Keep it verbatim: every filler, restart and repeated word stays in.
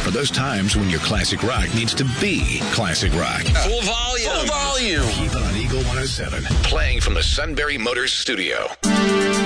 are those times when your classic rock needs to be classic rock. Full volume. Full volume. Keep it on Eagle one oh seven. Playing from the Sunbury Motors studio.